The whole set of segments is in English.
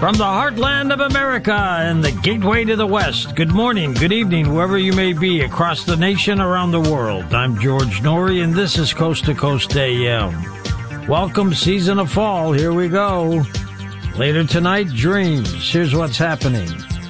From the heartland of America and the gateway to the West, good morning, good evening, wherever you may be across the nation, around the world. I'm George Noory, and this is Coast to Coast AM. Welcome, season of fall. Here we go. Later tonight, dreams. Here's what's happening.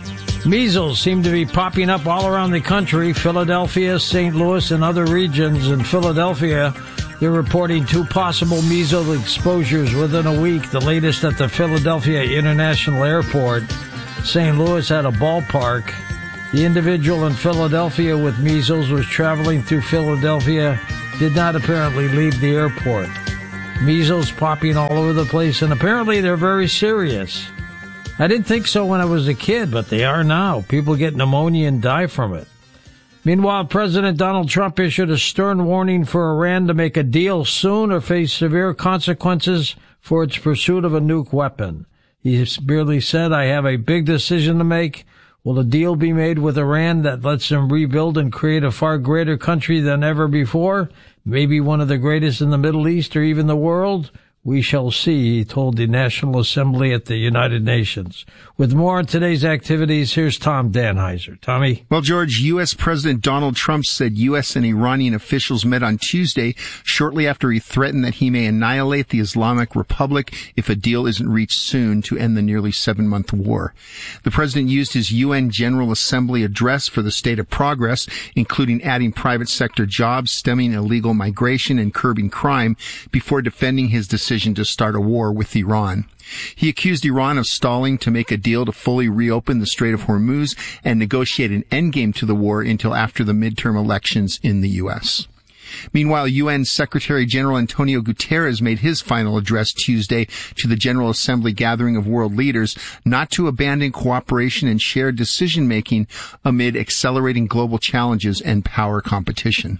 Measles seem to be popping up all around the country. Philadelphia, St. Louis, and other regions. In Philadelphia, they're reporting 2 possible measles exposures within a week, the latest at the Philadelphia International Airport. St. Louis at a ballpark. The individual in Philadelphia with measles was traveling through Philadelphia, did not apparently leave the airport. Measles popping all over the place, and apparently they're very serious. I didn't think so when I was a kid, but they are now. People get pneumonia and die from it. Meanwhile, President Donald Trump issued a stern warning for Iran to make a deal soon or face severe consequences for its pursuit of a nuke weapon. He merely said, I have a big decision to make. Will a deal be made with Iran that lets them rebuild and create a far greater country than ever before? Maybe one of the greatest in the Middle East or even the world? We shall see, he told the National Assembly at the United Nations. With more on today's activities, here's Tom Danheiser. Tommy? Well, George, U.S. President Donald Trump said U.S. and Iranian officials met on Tuesday, shortly after he threatened that he may annihilate the Islamic Republic if a deal isn't reached soon to end the nearly 7-month war. The president used his UN General Assembly address for the state of progress, including adding private sector jobs, stemming illegal migration, and curbing crime, before defending his decision to start a war with Iran. He accused Iran of stalling to make a deal to fully reopen the Strait of Hormuz and negotiate an endgame to the war until after the midterm elections in the U.S. Meanwhile, UN Secretary General Antonio Guterres made his final address Tuesday to the General Assembly gathering of world leaders not to abandon cooperation and shared decision-making amid accelerating global challenges and power competition.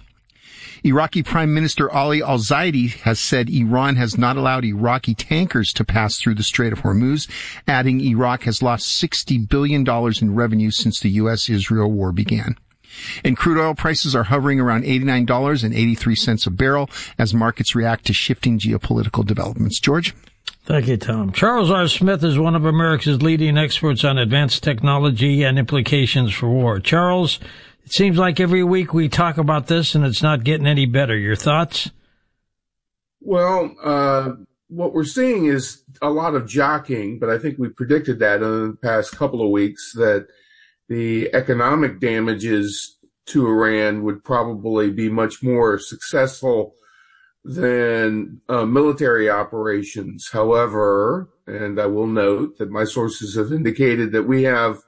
Iraqi Prime Minister Ali al-Zaidi has said Iran has not allowed Iraqi tankers to pass through the Strait of Hormuz, adding Iraq has lost $60 billion in revenue since the U.S.-Israel war began. And crude oil prices are hovering around $89.83 a barrel as markets react to shifting geopolitical developments. George? Thank you, Tom. Charles R. Smith is one of America's leading experts on advanced technology and implications for war. Charles, it seems like every week we talk about this and it's not getting any better. Your thoughts? Well, what we're seeing is a lot of jockeying, but I think we predicted that in the past couple of weeks that the economic damages to Iran would probably be much more successful than military operations. However, and I will note that my sources have indicated that we have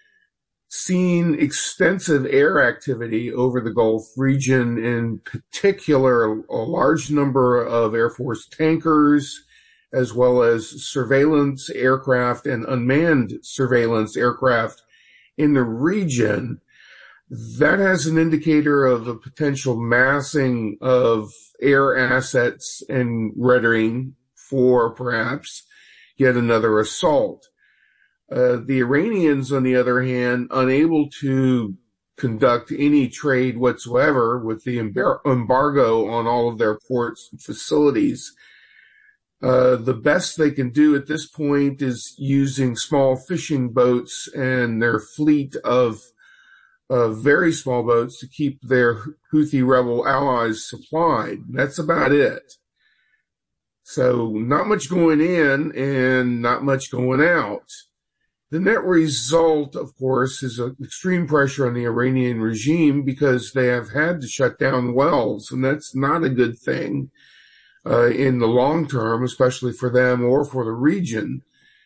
seen extensive air activity over the Gulf region, in particular a large number of Air Force tankers, as well as surveillance aircraft and unmanned surveillance aircraft in the region. That has an indicator of a potential massing of air assets and readying for perhaps yet another assault. The Iranians, on the other hand, unable to conduct any trade whatsoever with the embargo on all of their ports and facilities. The best they can do at this point is using small fishing boats and their fleet of very small boats to keep their Houthi rebel allies supplied. That's about it. So not much going in and not much going out. The net result, of course, is extreme pressure on the Iranian regime because they have had to shut down wells, and that's not a good thing in the long term, especially for them or for the region.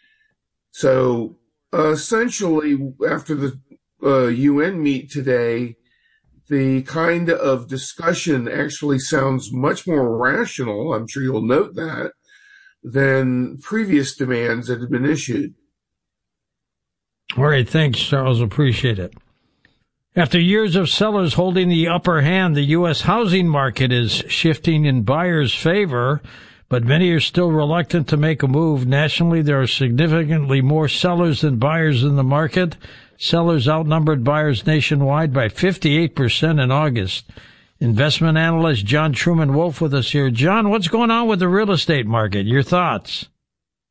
So essentially, after the UN meet today, the kind of discussion actually sounds much more rational, I'm sure you'll note that, than previous demands that have been issued. All right, thanks, Charles. Appreciate it. After years of sellers holding the upper hand, the U.S. housing market is shifting in buyers' favor, but many are still reluctant to make a move. Nationally, there are significantly more sellers than buyers in the market. Sellers outnumbered buyers nationwide by 58% in August. Investment analyst John Truman Wolf with us here. John, what's going on with the real estate market? Your thoughts?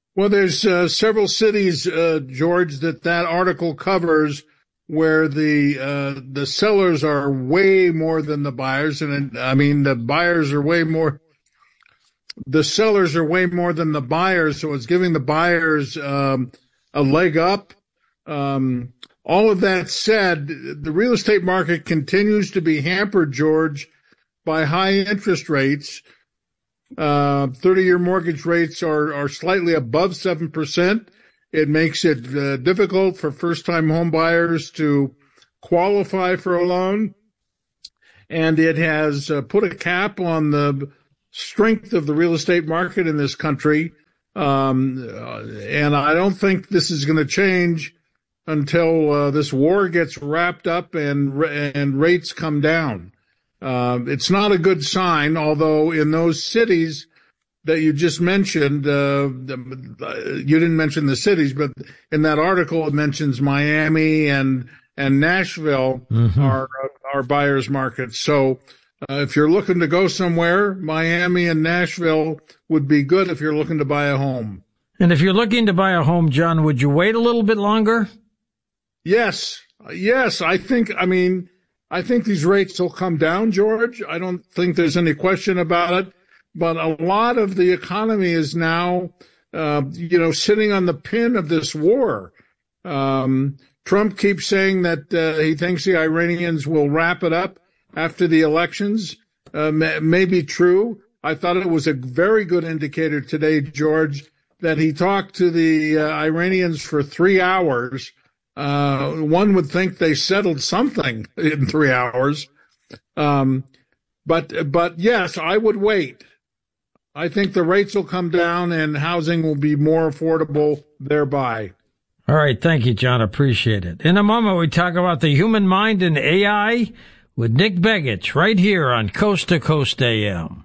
Well, there's several cities, George, that article covers where the sellers are way more than the buyers, and I mean the buyers are way more. The sellers are way more than the buyers, so it's giving the buyers a leg up. All of that said, the real estate market continues to be hampered, George, by high interest rates. 30-year mortgage rates are slightly above 7%. It makes it difficult for first-time home buyers to qualify for a loan. And it has put a cap on the strength of the real estate market in this country. And I don't think this is going to change until this war gets wrapped up and rates come down. It's not a good sign, although in those cities that you just mentioned, you didn't mention the cities, but in that article it mentions Miami and Nashville are buyers markets. So if you're looking to go somewhere, Miami and Nashville would be good if you're looking to buy a home. And if you're looking to buy a home, John, would you wait a little bit longer? Yes. I think these rates will come down, George. I don't think there's any question about it. But a lot of the economy is now, sitting on the pin of this war. Trump keeps saying that he thinks the Iranians will wrap it up after the elections. May be true. I thought it was a very good indicator today, George, that he talked to the Iranians for 3 hours. One would think they settled something in 3 hours. But yes, I would wait. I think the rates will come down and housing will be more affordable thereby. All right. Thank you, John. Appreciate it. In a moment, we talk about the human mind and AI with Nick Begich right here on Coast to Coast AM.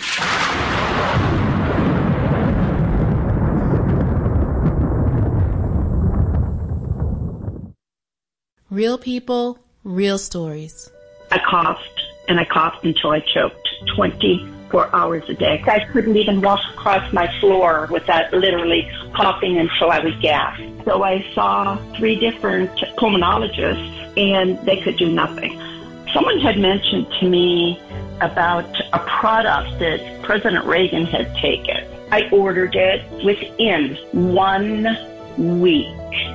Real people, real stories. I coughed, and I coughed until I choked 24 hours a day. I couldn't even walk across my floor without literally coughing until I would gasp. So I saw 3 different pulmonologists, and they could do nothing. Someone had mentioned to me about a product that President Reagan had taken. I ordered it within 1 week.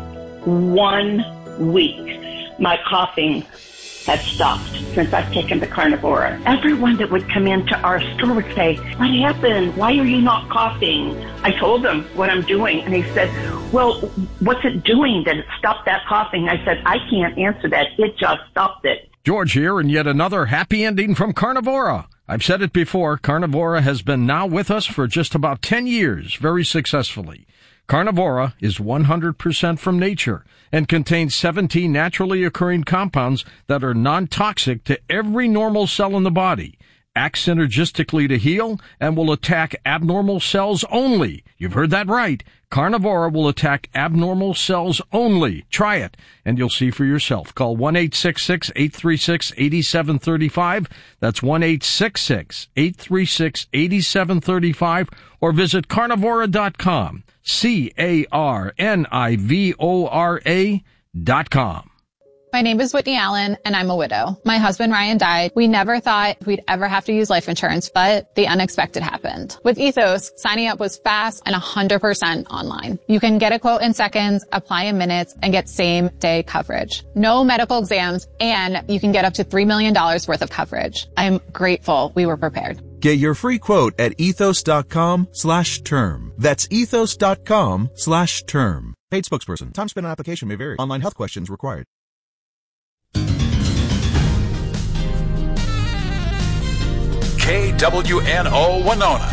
1 week. My coughing had stopped since I've taken the Carnivora. Everyone that would come into our store would say, "What happened? Why are you not coughing?" I told them what I'm doing, and they said, "Well, what's it doing that it stopped that coughing?" I said, "I can't answer that. It just stopped it." George here, and yet another happy ending from Carnivora. I've said it before, Carnivora has been now with us for just about 10 years, very successfully. Carnivora is 100% from nature and contains 17 naturally occurring compounds that are non-toxic to every normal cell in the body, act synergistically to heal, and will attack abnormal cells only. You've heard that right. Carnivora will attack abnormal cells only. Try it, and you'll see for yourself. Call 1-866-836-8735. That's 1-866-836-8735, or visit carnivora.com. carnivora.com. My name is Whitney Allen, and I'm a widow. My husband, Ryan, died. We never thought we'd ever have to use life insurance, but the unexpected happened. With Ethos, signing up was fast and 100% online. You can get a quote in seconds, apply in minutes, and get same-day coverage. No medical exams, and you can get up to $3 million worth of coverage. I'm grateful we were prepared. Get your free quote at ethos.com/term. That's ethos.com/term. Paid spokesperson. Time spent on application may vary. Online health questions required. KWNO Winona.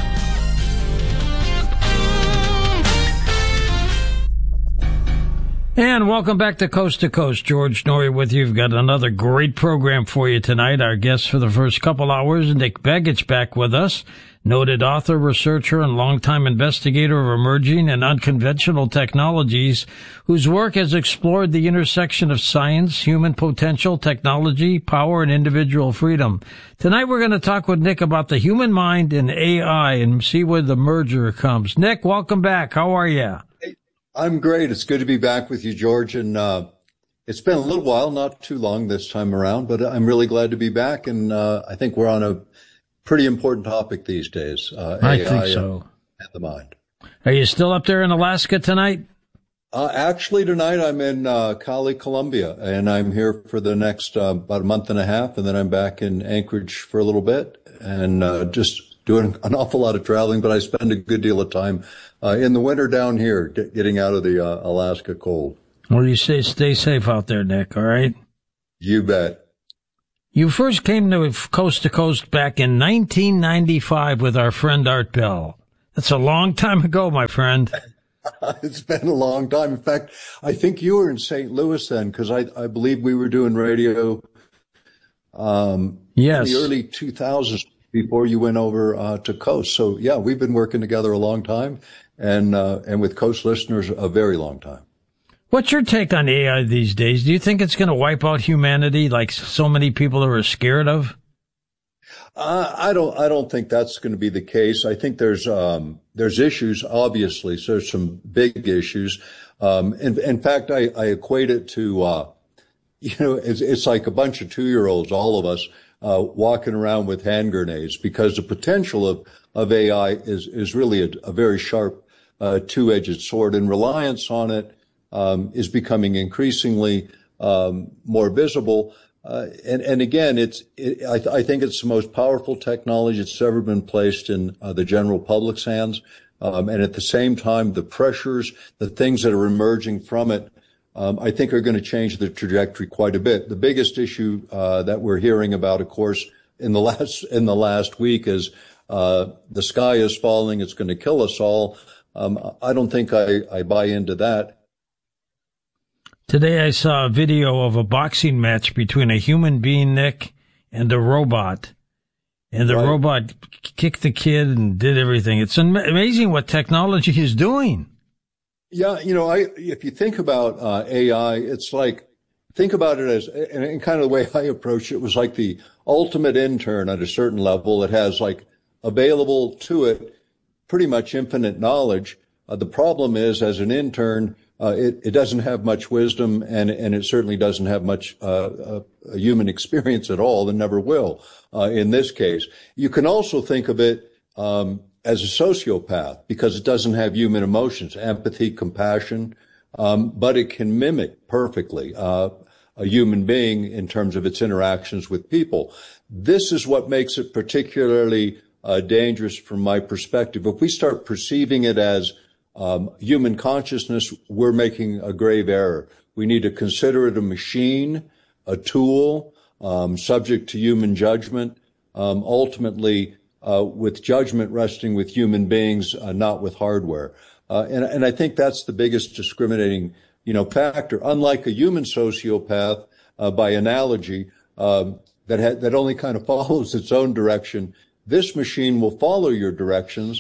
And welcome back to Coast. George Noory with you. We've got another great program for you tonight. Our guest for the first couple hours, Nick Begich, back with us. noted author, researcher, and longtime investigator of emerging and unconventional technologies, whose work has explored the intersection of science, human potential, technology, power, and individual freedom. Tonight we're going to talk with Nick about the human mind and AI and see where the merger comes. Nick, welcome back. How are you? I'm great. It's good to be back with you, George. And it's been a little while, not too long this time around, but I'm really glad to be back. And I think we're on a pretty important topic these days. I AI think so. And the mind. Are you still up there in Alaska tonight? Actually, tonight I'm in Cali, Colombia, and I'm here for the next about a month and a half, and then I'm back in Anchorage for a little bit, and just doing an awful lot of traveling, but I spend a good deal of time in the winter down here, getting out of the Alaska cold. Well, you stay safe out there, Nick, all right? You bet. You first came to Coast back in 1995 with our friend Art Bell. That's a long time ago, my friend. It's been a long time. In fact, I think you were in St. Louis then, because I believe we were doing radio yes. in the early 2000s before you went over to Coast. So, yeah, we've been working together a long time, and with Coast listeners a very long time. What's your take on AI these days? Do you think it's going to wipe out humanity like so many people are scared of? I don't think that's going to be the case. I think there's issues, obviously. So there's some big issues. In fact, I equate it to, it's like a bunch of 2-year-olds, all of us, walking around with hand grenades, because the potential of AI is really a very sharp, two-edged sword, and reliance on it is becoming increasingly more visible. And again, I think it's the most powerful technology that's ever been placed in the general public's hands. And at the same time, the pressures, the things that are emerging from it, I think are going to change the trajectory quite a bit. The biggest issue that we're hearing about, of course, in the last week is the sky is falling. It's going to kill us all. I don't think I buy into that. Today I saw a video of a boxing match between a human being, Nick, and a robot. And the robot kicked the kid and did everything. It's amazing what technology is doing. Yeah, if you think about AI, it's like, think about it as, and kind of the way I approach it was like the ultimate intern at a certain level. It has like available to it pretty much infinite knowledge. The problem is, as an intern, it doesn't have much wisdom, and it certainly doesn't have much human experience at all, and never will. In this case, you can also think of it as a sociopath, because it doesn't have human emotions, empathy, compassion, but it can mimic perfectly a human being in terms of its interactions with people. This is what makes it particularly dangerous from my perspective. If we start perceiving it as human consciousness, we're making a grave error. We need to consider it a machine, a tool, subject to human judgment, ultimately with judgment resting with human beings, not with hardware. And I think that's the biggest discriminating, factor. Unlike a human sociopath, by analogy, that only kind of follows its own direction, this machine will follow your directions.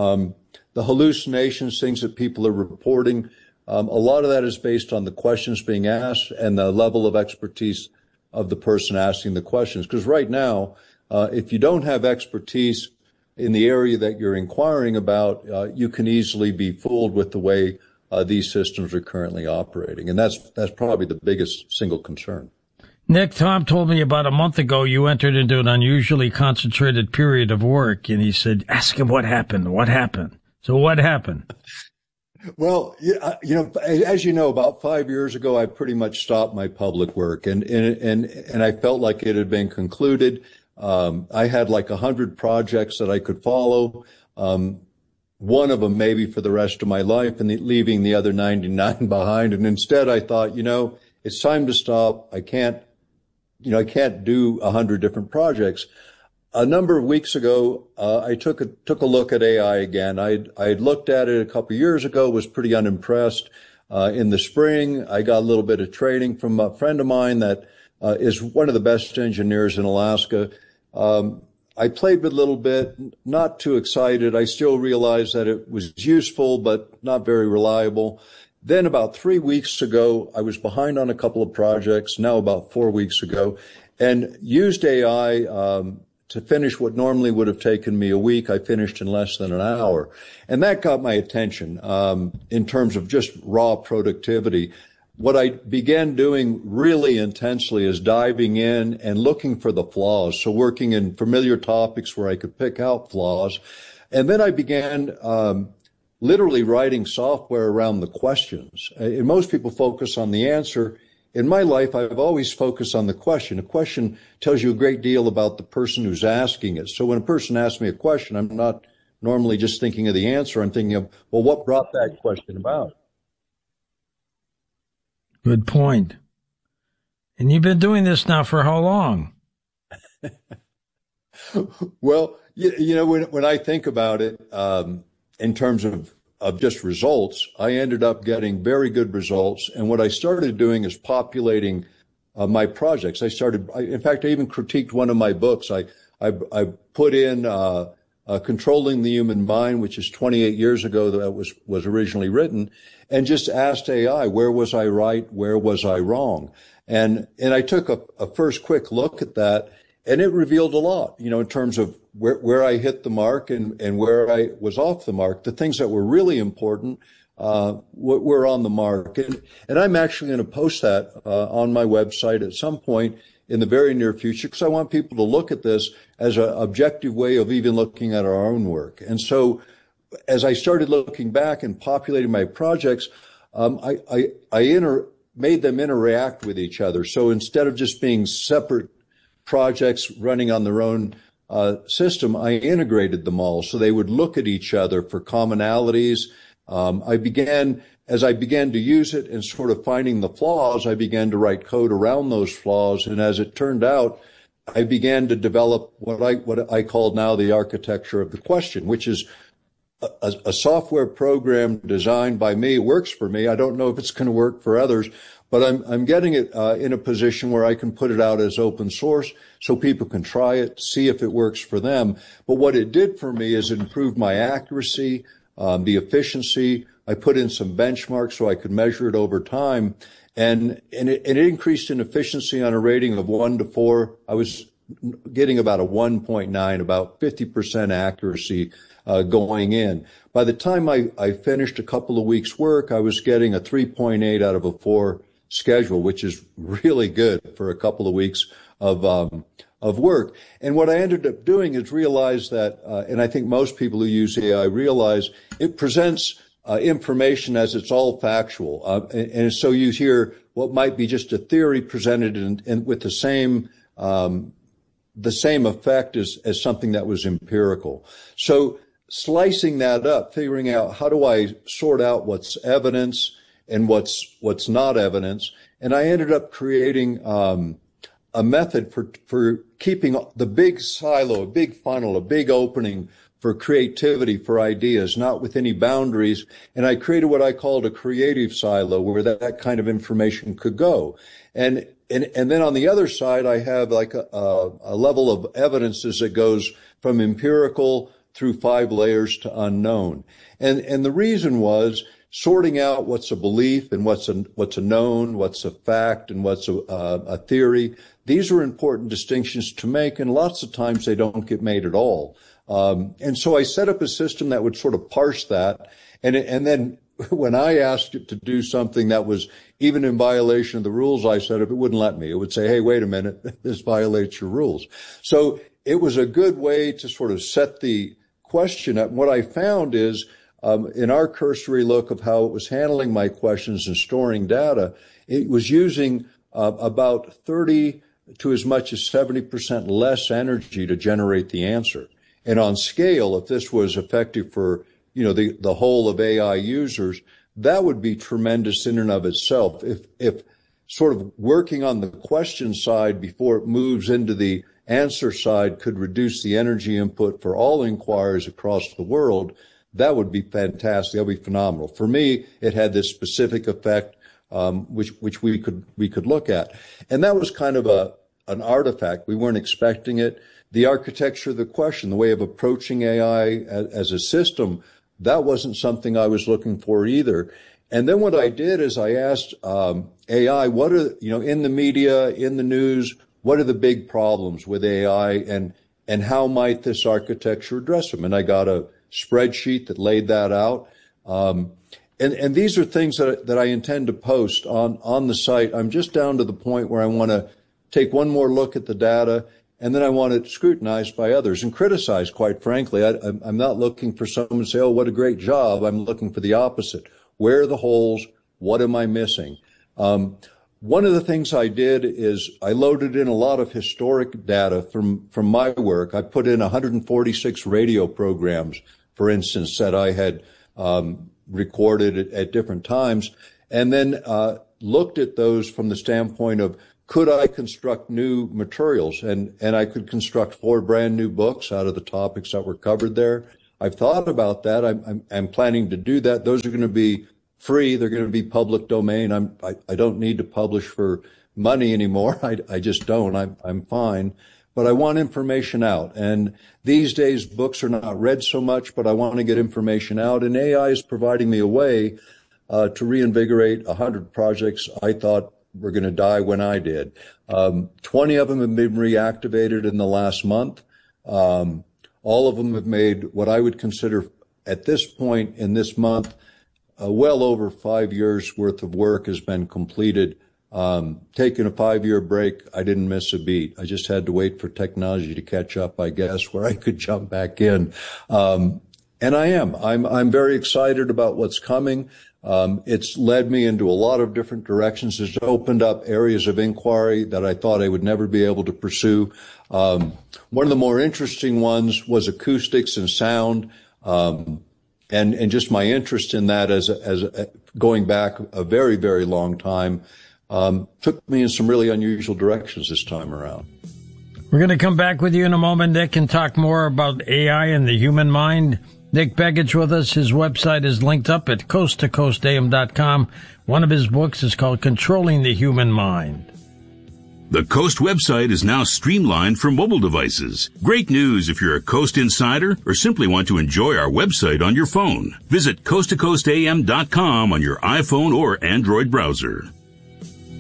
The hallucinations, things that people are reporting, a lot of that is based on the questions being asked and the level of expertise of the person asking the questions. Because right now, if you don't have expertise in the area that you're inquiring about, you can easily be fooled with the way these systems are currently operating. And that's probably the biggest single concern. Nick, Tom told me about a month ago you entered into an unusually concentrated period of work, and he said, ask him what happened. What happened? So what happened? Well, as you know, about 5 years ago, I pretty much stopped my public work, and I felt like it had been concluded. I had like 100 projects that I could follow. One of them maybe for the rest of my life, and leaving the other 99 behind. And instead I thought, it's time to stop. I can't do 100 different projects. A number of weeks ago, I took a look at AI again. I had looked at it a couple of years ago, was pretty unimpressed. In the spring, I got a little bit of training from a friend of mine that is one of the best engineers in Alaska. I played with it a little bit, not too excited. I still realized that it was useful, but not very reliable. Then about 3 weeks ago, I was behind on a couple of projects, now about 4 weeks ago, and used AI to finish what normally would have taken me a week. I finished in less than an hour. And that got my attention in terms of just raw productivity. What I began doing really intensely is diving in and looking for the flaws. So working in familiar topics where I could pick out flaws. And then I began literally writing software around the questions. And most people focus on the answer. In my life, I've always focused on the question. A question tells you a great deal about the person who's asking it. So when a person asks me a question, I'm not normally just thinking of the answer. I'm thinking of, well, what brought that question about? Good point. And you've been doing this now for how long? Well, you know, when I think about it, in terms of just results, I ended up getting very good results. And what I started doing is populating my projects. In fact, I even critiqued one of my books. I put in Controlling the Human Mind, which is 28 years ago that was originally written, and just asked AI, where was I right? Where was I wrong? And I took a first quick look at that, and it revealed a lot, you know, in terms of where I hit the mark and where I was off the mark. The things that were really important were on the mark. And I'm actually going to post that on my website at some point in the very near future, because I want people to look at this as an objective way of even looking at our own work. And so as I started looking back and populating my projects, I made them interact with each other. So instead of just being separate projects running on their own system, I integrated them all so they would look at each other for commonalities. As I began to use it and sort of finding the flaws, I began to write code around those flaws. And as it turned out, I began to develop what I call now the architecture of the question, which is a software program designed by me. It works for me. I don't know if it's going to work for others, but I'm getting it in a position where I can put it out as open source so people can try it, see if it works for them. But what it did for me is it improved my accuracy, the efficiency. I put in some benchmarks so I could measure it over time, and it increased in efficiency on a rating of 1 to 4. I was getting about a 1.9, about 50% accuracy going in. By the time I finished a couple of weeks' work, I was getting a 3.8 out of a 4 schedule, which is really good for a couple of weeks of work. And what I ended up doing is realize that, and I think most people who use AI realize, it presents information as it's all factual. And so you hear what might be just a theory presented and with the same effect as something that was empirical. So slicing that up, figuring out how do I sort out what's evidence and what's not evidence. And I ended up creating a method for keeping the big silo, a big funnel, a big opening for creativity, for ideas, not with any boundaries. And I created what I called a creative silo where that kind of information could go. And then on the other side, I have like a level of evidences that goes from empirical through 5 layers to unknown. And the reason was sorting out what's a belief and what's a known, what's a fact and what's a theory. These are important distinctions to make, and lots of times they don't get made at all. And so I set up a system that would sort of parse that. And then when I asked it to do something that was even in violation of the rules I set up, it wouldn't let me. It would say, hey, wait a minute, this violates your rules. So it was a good way to sort of set the question up. And what I found is, in our cursory look of how it was handling my questions and storing data, it was using about 30 to as much as 70% less energy to generate the answer. And on scale, if this was effective for, the whole of AI users, that would be tremendous in and of itself. If sort of working on the question side before it moves into the answer side could reduce the energy input for all inquiries across the world, that would be fantastic. That would be phenomenal. For me, it had this specific effect, which we could look at. And that was kind of an artifact. We weren't expecting it. The architecture of the question, the way of approaching AI as a system, that wasn't something I was looking for either. And then what I did is I asked AI, what are, in the media, in the news, what are the big problems with AI and how might this architecture address them? And I got a spreadsheet that laid that out. And these are things that I intend to post on the site. I'm just down to the point where I want to take one more look at the data, and then I want it scrutinized by others and criticized, quite frankly. I'm not looking for someone to say, oh, what a great job. I'm looking for the opposite. Where are the holes? What am I missing? One of the things I did is I loaded in a lot of historic data from my work. I put in 146 radio programs, for instance, that I had recorded at different times, and then looked at those from the standpoint of, could I construct new materials? And I could construct 4 brand new books out of the topics that were covered there. I've thought about that. I'm planning to do that. Those are going to be free. They're going to be public domain. I don't need to publish for money anymore. I just don't. I'm fine. But I want information out. And these days, books are not read so much, but I want to get information out. And AI is providing me a way to reinvigorate 100 projects I thought were going to die when I did. 20 of them have been reactivated in the last month. All of them have made what I would consider at this point in this month, well over 5 years worth of work has been completed. Taking a 5-year break, I didn't miss a beat. I just had to wait for technology to catch up, I guess, where I could jump back in. And I am. I'm very excited about what's coming. It's led me into a lot of different directions. It's opened up areas of inquiry that I thought I would never be able to pursue. One of the more interesting ones was acoustics and sound, and just my interest in that as going back a very, very long time, took me in some really unusual directions this time around. We're going to come back with you in a moment, Nick, and talk more about AI and the human mind. Nick Begich with us. His website is linked up at coasttocoastam.com. One of his books is called Controlling the Human Mind. The Coast website is now streamlined for mobile devices. Great news if you're a Coast insider or simply want to enjoy our website on your phone. Visit coasttocoastam.com on your iPhone or Android browser.